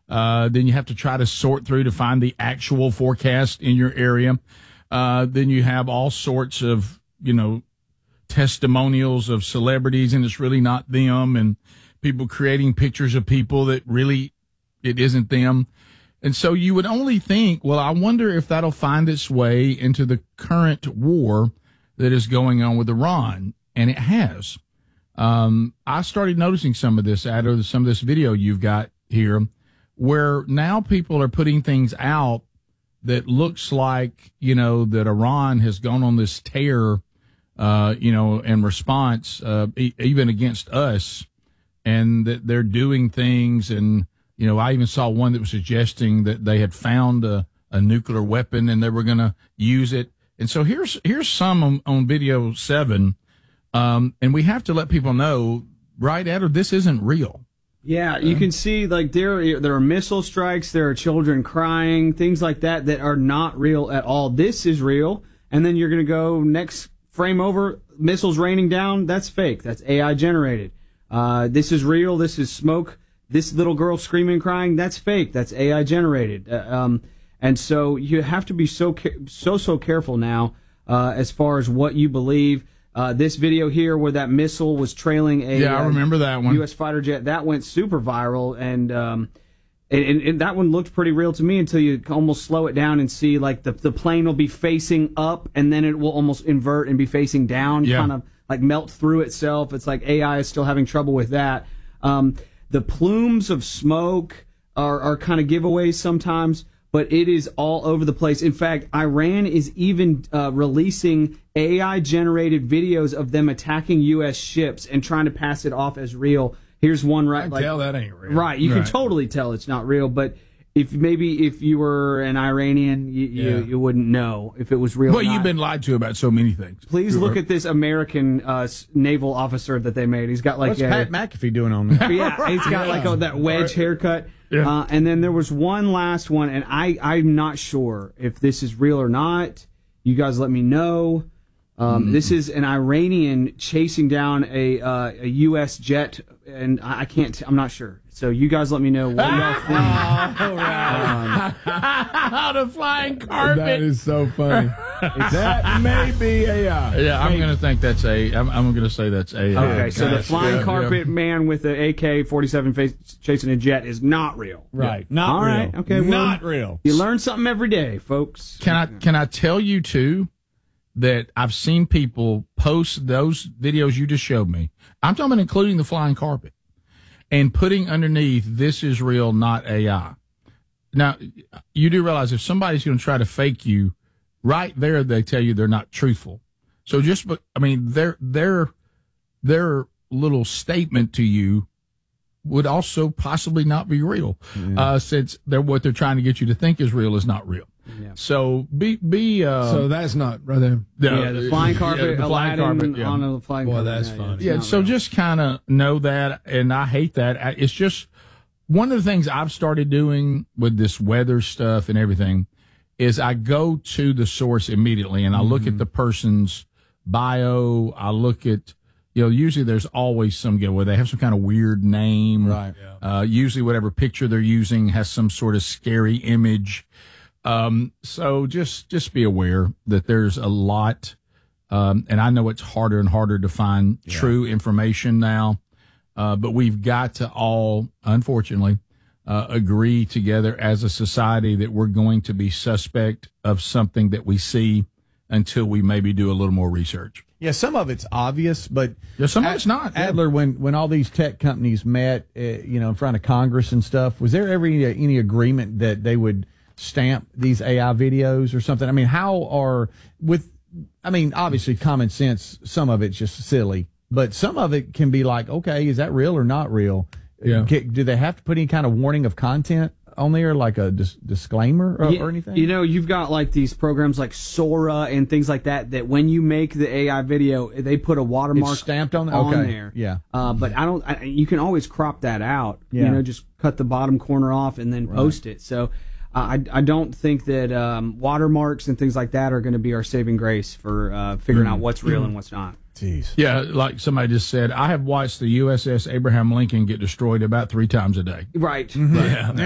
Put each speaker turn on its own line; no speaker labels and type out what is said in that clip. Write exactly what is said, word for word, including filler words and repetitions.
Uh, then you have to try to sort through to find the actual forecast in your area. Uh, then you have all sorts of, you know, testimonials of celebrities, and it's really not them, and people creating pictures of people that really it isn't them. And so you would only think, well, I wonder if that'll find its way into the current war that is going on with Iran. And it has. Um, I started noticing some of this out of some of this video you've got here, where now people are putting things out that looks like, you know, that Iran has gone on this tear, uh, you know, in response, uh, e- even against us, and that they're doing things. And, you know, I even saw one that was suggesting that they had found a, a nuclear weapon and they were going to use it. And so here's, here's some on, on video seven. Um, and we have to let people know, right, Ed, this isn't real.
Yeah, you can see, like, there there are missile strikes, there are children crying, things like that that are not real at all. This is real, and then you're going to go next frame over, missiles raining down, that's fake. That's A I generated. Uh, this is real, this is smoke. This little girl screaming and crying, that's fake. That's A I generated. Uh, um, and so you have to be so, so, so careful now uh, as far as what you believe. Uh, this video here where that missile was trailing a
yeah, I remember that one.
U S fighter jet, that went super viral, and, um, and, and, and that one looked pretty real to me until you almost slow it down and see, like, the, the plane will be facing up, and then it will almost invert and be facing down,
yeah.
kind of like melt through itself. It's like A I is still having trouble with that. Um, the plumes of smoke are, are kind of giveaways sometimes, but it is all over the place. In fact, Iran is even uh, releasing A I-generated videos of them attacking U S ships and trying to pass it off as real. Here's one right.
I can
like,
tell that ain't real.
Right, you
right.
can totally tell it's not real, but if maybe if you were an Iranian, you, you,
Yeah.
you wouldn't know if it was real
Well,
or not.
you've been lied to about so many things.
Please look at this American uh, naval officer that they made. He's got like
What's
a,
Pat McAfee doing on that?
yeah, he's got like a, that wedge haircut.
Yeah.
Uh, and then there was one last one, and I, I'm not sure if this is real or not. You guys let me know. Um, mm. This is an Iranian chasing down a, uh, a U S jet, and I, I can't, t- I'm not sure. So you guys let me know what y'all think.
Oh, right. um, on a flying carpet.
That is so funny. That may be A I.
Yeah, I'm going to think that's A. I'm, I'm going to say that's A I.
Okay, so the
Gosh,
flying
yeah,
carpet
yeah.
man with the A K forty-seven face chasing a jet is not real.
Right. Not
All
real.
right, okay, well,
Not real.
You learn something every day, folks.
Can I can I tell you too that I've seen people post those videos you just showed me. I'm talking about including the flying carpet and putting underneath, "This is real, not A I." Now, you do realize if somebody's going to try to fake you, right there they tell you they're not truthful. So just, I mean, their their their little statement to you would also possibly not be real, yeah. uh, since they're what they're trying to get you to think is real is not real. Yeah. So be be. Uh,
so that's not right there.
The,
yeah, the flying carpet,
yeah, the flying
Aladdin
carpet, yeah.
on a flying
Boy,
carpet.
that's
yeah,
funny.
Yeah,
Yeah, so
real.
just kind of know that, and I hate that. It's just one of the things I've started doing with this weather stuff and everything is I go to the source immediately, and I look mm-hmm. at the person's bio. I look at, you know, usually there's always some giveaway. They have some kind of weird name.
Right.
Yeah. Uh, usually whatever picture they're using has some sort of scary image. Um, so just, just be aware that there's a lot, um, and I know it's harder and harder to find yeah. true information now, uh, but we've got to all, unfortunately, uh, agree together as a society that we're going to be suspect of something that we see until we maybe do a little more research.
Yeah, some of it's obvious, but
yeah, some of
Ad-
it's not.
Adler,
yeah.
when, when all these tech companies met, uh, you know, in front of Congress and stuff, was there ever any, any agreement that they would stamp these A I videos or something? I mean, how are with? I mean, obviously, common sense. Some of it's just silly, but some of it can be like, okay, is that real or not real?
Yeah.
Do they have to put any kind of warning of content on there, like a dis- disclaimer or,
you,
or anything?
You know, you've got like these programs like Sora and things like that, that when you make the A I video, they put a watermark
it's stamped on,
on
okay.
there.
Yeah.
Uh, but I don't, I, you can always crop that out,
yeah.
you know, just cut the bottom corner off and then
right.
post it. So uh, I, I don't think that um, watermarks and things like that are going to be our saving grace for uh, figuring mm. out what's real mm. and what's not.
Jeez.
Yeah, like somebody just said, I have watched the U S S Abraham Lincoln get destroyed about three times a day.
Right.
Mm-hmm.
Yeah.